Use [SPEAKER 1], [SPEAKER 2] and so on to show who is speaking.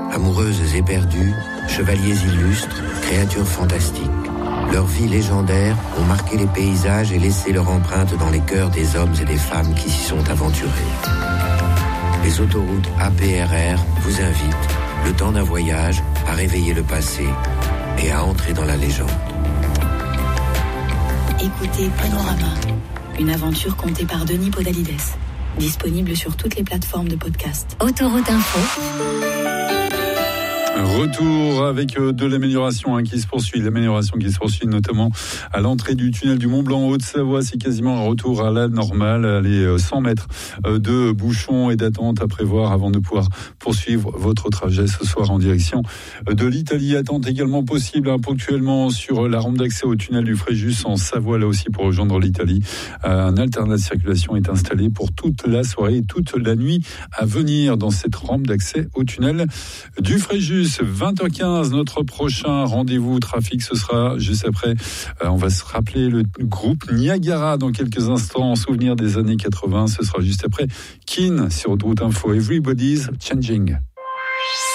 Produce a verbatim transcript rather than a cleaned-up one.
[SPEAKER 1] Amoureuses éperdues, chevaliers illustres, créatures fantastiques. Leurs vies légendaires ont marqué les paysages et laissé leur empreinte dans les cœurs des hommes et des femmes qui s'y sont aventurés. Les autoroutes A P R R vous invitent, le temps d'un voyage, à réveiller le passé et à entrer dans la légende.
[SPEAKER 2] Écoutez Panorama, une aventure contée par Denis Podalides. Disponible sur toutes les plateformes de podcast.
[SPEAKER 3] Autoroute Info.
[SPEAKER 4] Retour avec de l'amélioration hein, qui se poursuit, l'amélioration qui se poursuit notamment à l'entrée du tunnel du Mont Blanc en Haute-Savoie. C'est quasiment un retour à la normale, les cent mètres de bouchons et d'attente à prévoir avant de pouvoir poursuivre votre trajet ce soir en direction de l'Italie. Attente également possible hein, ponctuellement sur la rampe d'accès au tunnel du Fréjus en Savoie, là aussi pour rejoindre l'Italie. Un alternat de circulation est installé pour toute la soirée et toute la nuit à venir dans cette rampe d'accès au tunnel du Fréjus. vingt heures quinze, notre prochain rendez-vous trafic, ce sera juste après. Euh, on va se rappeler le groupe Niagara dans quelques instants, en souvenir des années quatre-vingts. Ce sera juste après Keane sur Autoroute Info. Everybody's Changing.